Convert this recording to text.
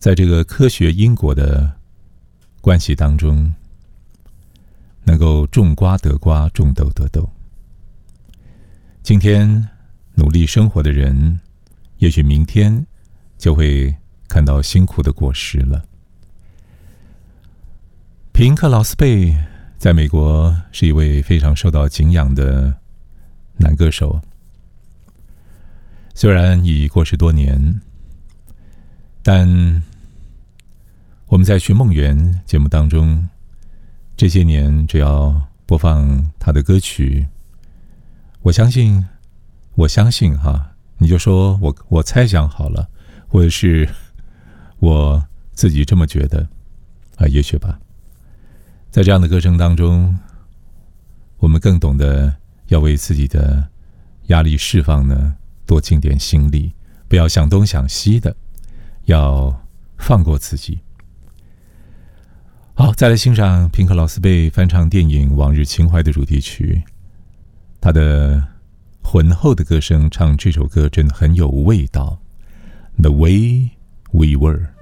在这个科学因果的关系当中，能够种瓜得瓜，种豆得豆。今天努力生活的人，也许明天就会看到辛苦的果实了。平克·劳斯贝在美国是一位非常受到敬仰的男歌手，虽然已过世多年，但我们在《寻梦园》节目当中，这些年只要播放他的歌曲，我相信你就说我猜想好了，或者是我自己这么觉得也许吧。在这样的歌声当中，我们更懂得要为自己的压力释放呢多尽点心力，不要想东想西的，要放过自己。好，再来欣赏平克·劳斯贝翻唱电影《往日情怀》的主题曲，他的浑厚的歌声唱这首歌真的很有味道。The way we were。